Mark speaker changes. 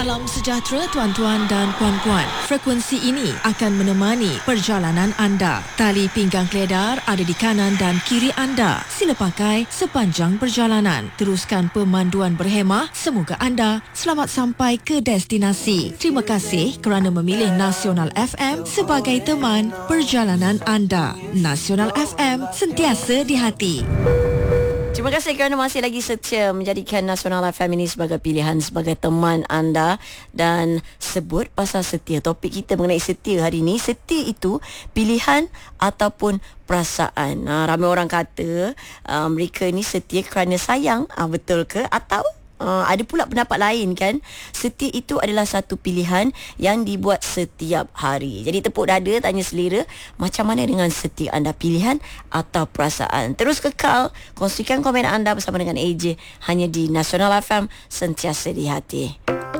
Speaker 1: Salam sejahtera tuan-tuan dan puan-puan. Frekuensi ini akan menemani perjalanan anda. Tali pinggang keledar ada di kanan dan kiri anda. Sila pakai sepanjang perjalanan. Teruskan pemanduan berhemah. Semoga anda selamat sampai ke destinasi. Terima kasih kerana memilih Nasional FM sebagai teman perjalanan anda. Nasional FM, sentiasa di hati.
Speaker 2: Terima kasih kerana masih lagi setia menjadikan Nasional FM ini sebagai pilihan, sebagai teman anda. Dan sebut pasal setia, topik kita mengenai setia hari ini. Setia itu pilihan ataupun perasaan. Ramai orang kata mereka ni setia kerana sayang. Betul ke? Atau ada pula pendapat lain kan, setia itu adalah satu pilihan yang dibuat setiap hari. Jadi tepuk dada, tanya selera, macam mana dengan setia anda, pilihan atau perasaan? Terus kekal kongsikan komen anda bersama dengan AJ hanya di Nasional FM, sentiasa di hati.